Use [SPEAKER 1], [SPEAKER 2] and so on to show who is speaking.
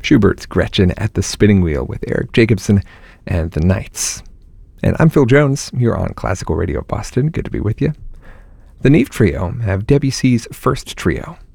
[SPEAKER 1] Schubert's Gretchen at the Spinning Wheel with Eric Jacobson and the Knights. And I'm Phil Jones, here on Classical Radio Boston. Good to be with you. The Neve Trio have Debussy's first trio,